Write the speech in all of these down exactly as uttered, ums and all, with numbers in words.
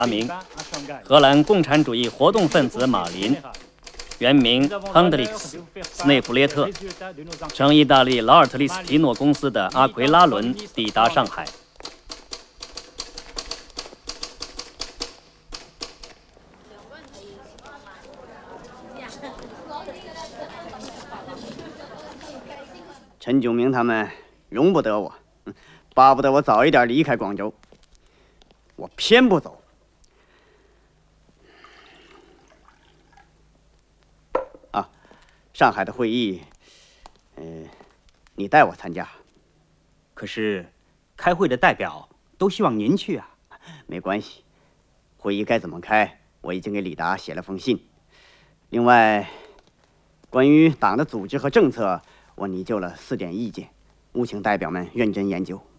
发明，荷兰共产主义活动分子马林，原名亨德里克斯·斯内弗列特，乘意大利劳尔特利斯提诺公司的阿奎拉轮抵达上海。 陈炯明他们容不得我，巴不得我早一点离开广州。我偏不走。啊，上海的会议，呃，你带我参加。 可是，开会的代表都希望您去啊。 没关系，会议该怎么开，我已经给李达写了封信。另外，关于党的组织和政策。 我拟就了四点意见，务请代表们认真研究。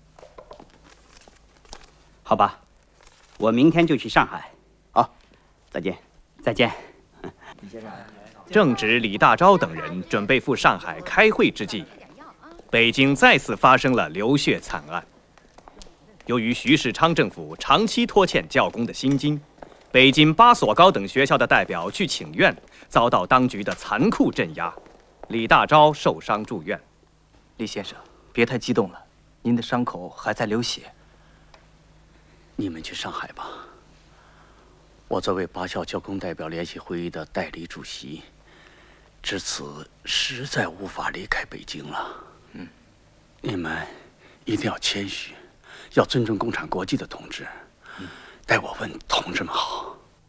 好吧，我明天就去上海。 好，再见。 再见。 正值李大钊等人准备赴上海开会之际，北京再次发生了流血惨案。由于徐世昌政府长期拖欠教工的薪金，北京八所高等学校的代表去请愿，遭到当局的残酷镇压。 李大钊受伤住院。 李先生，别太激动了，您的伤口还在流血。 你们去上海吧。我作为八校教工代表联席会议的代理主席，至此实在无法离开北京了。嗯，你们一定要谦虚，要尊重共产国际的同志。嗯，代我问同志们好。